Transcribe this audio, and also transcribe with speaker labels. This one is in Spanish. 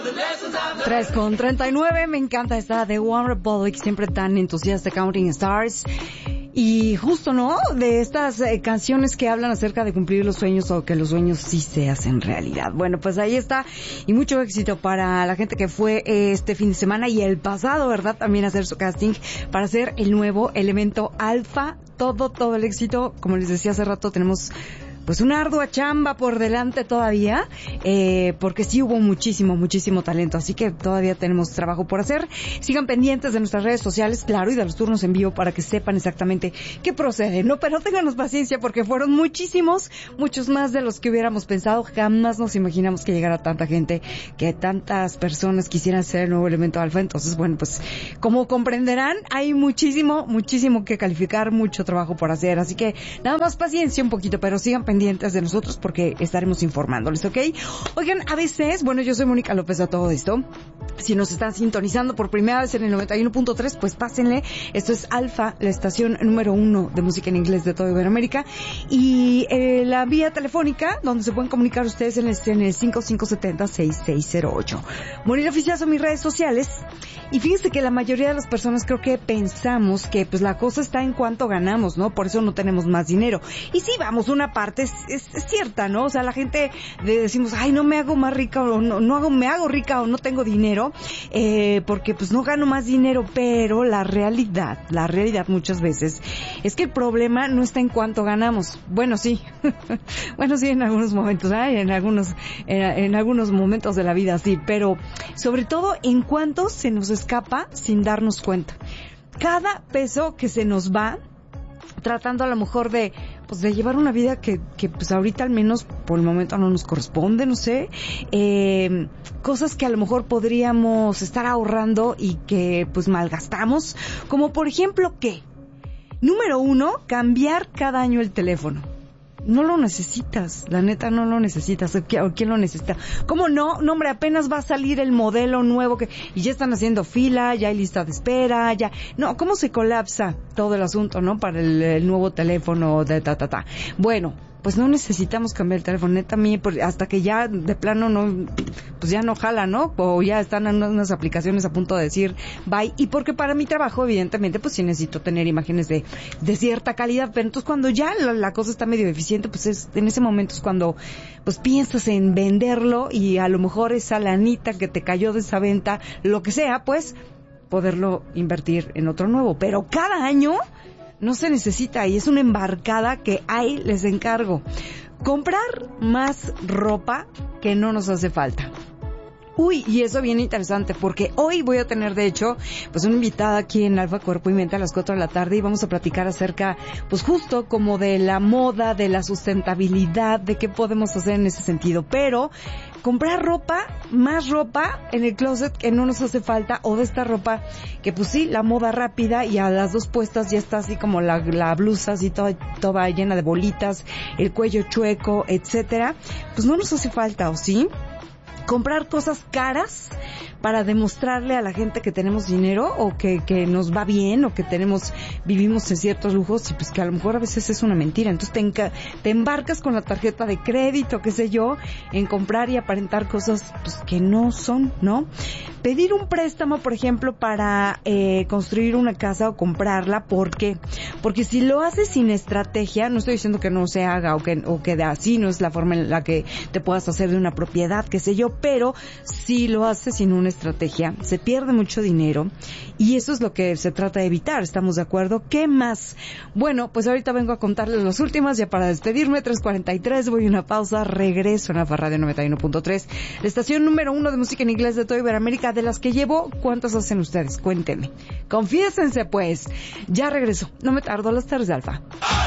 Speaker 1: 3:39, me encanta esta de One Republic, siempre tan entusiasta, Counting Stars. Y justo, ¿no? De estas canciones que hablan acerca de cumplir los sueños o que los sueños sí se hacen realidad. Bueno, pues ahí está. Y mucho éxito para la gente que fue este fin de semana y el pasado, ¿verdad? También hacer su casting para ser el nuevo elemento alfa. Todo el éxito. Como les decía hace rato, tenemos pues una ardua chamba por delante todavía, porque sí hubo muchísimo talento, así que todavía tenemos trabajo por hacer. Sigan pendientes de nuestras redes sociales, claro, y de los turnos en vivo para que sepan exactamente qué procede, ¿no? Pero ténganos paciencia porque fueron muchos más de los que hubiéramos pensado. Jamás nos imaginamos que llegara tanta gente, que tantas personas quisieran ser el nuevo elemento alfa. Entonces, bueno, pues como comprenderán, hay muchísimo que calificar, mucho trabajo por hacer, así que nada más paciencia un poquito, pero sigan pendientes de nosotros porque estaremos informándoles, ¿ok? Oigan, a veces, bueno, yo soy Mónica López a todo esto. Si nos están sintonizando por primera vez en el 91.3, pues pásenle. Esto es Alfa, la estación número 1 de música en inglés de toda Iberoamérica. Y la vía telefónica, donde se pueden comunicar ustedes en el 5570-6608. Mónica Oficial son mis redes sociales. Y fíjense que la mayoría de las personas creo que pensamos que pues la cosa está en cuánto ganamos, ¿no? Por eso no tenemos más dinero. Y sí, vamos, una parte es cierta, ¿no? O sea, la gente decimos, ay, no me hago más rica o no me hago rica o no tengo dinero, porque pues no gano más dinero. Pero la realidad muchas veces es que el problema no está en cuánto ganamos. Bueno, sí. Bueno, sí, en algunos momentos, en algunos momentos de la vida, sí. Pero sobre todo en cuánto se nos escapa sin darnos cuenta. Cada peso que se nos va tratando a lo mejor de llevar una vida que pues ahorita al menos por el momento no nos corresponde, no sé, cosas que a lo mejor podríamos estar ahorrando y que pues malgastamos, como por ejemplo número 1, cambiar cada año el teléfono. No lo necesitas, la neta no lo necesitas. ¿O quién lo necesita? ¿Cómo no? No, hombre, apenas va a salir el modelo nuevo y ya están haciendo fila, ya hay lista de espera, ya. No, ¿cómo se colapsa todo el asunto, no? Para el nuevo teléfono de Bueno, pues no necesitamos cambiar el teléfono, neta, hasta que ya de plano pues ya no jala, ¿no? O ya están unas aplicaciones a punto de decir bye. Y porque para mi trabajo, evidentemente, pues sí necesito tener imágenes de cierta calidad. Pero entonces cuando ya la cosa está medio deficiente, pues en ese momento es cuando pues piensas en venderlo y a lo mejor esa lanita que te cayó de esa venta, lo que sea, pues poderlo invertir en otro nuevo. Pero cada año no se necesita y es una embarcada que ahí les encargo. Comprar más ropa que no nos hace falta. Uy, y eso viene interesante porque hoy voy a tener, de hecho, pues una invitada aquí en Alfa Cuerpo y Mente a las 4 de la tarde y vamos a platicar acerca, pues justo como de la moda, de la sustentabilidad, de qué podemos hacer en ese sentido. Pero comprar más ropa en el closet que no nos hace falta, o de esta ropa que pues sí, la moda rápida y a las 2 puestas ya está así como la blusa así toda llena de bolitas, el cuello chueco, etcétera, pues no nos hace falta, ¿o sí? Comprar cosas caras para demostrarle a la gente que tenemos dinero o que nos va bien o que vivimos en ciertos lujos, y pues que a lo mejor a veces es una mentira. Entonces te embarcas con la tarjeta de crédito, qué sé yo, en comprar y aparentar cosas pues que no son, ¿no? Pedir un préstamo, por ejemplo, para construir una casa o comprarla. ¿Por qué? Porque si lo haces sin estrategia, no estoy diciendo que no se haga o que de así no es la forma en la que te puedas hacer de una propiedad, qué sé yo, pero si lo haces sin una estrategia, se pierde mucho dinero y eso es lo que se trata de evitar. ¿Estamos de acuerdo? ¿Qué más? Bueno, pues ahorita vengo a contarles las últimas ya para despedirme. 3:43, voy a una pausa, regreso en Alfa Radio 91.3, la estación número 1 de música en inglés de toda Iberoamérica. De las que llevo, ¿cuántas hacen ustedes? Cuéntenme. Confiésense, pues. Ya regreso. No me tardo, las tardes de Alfa.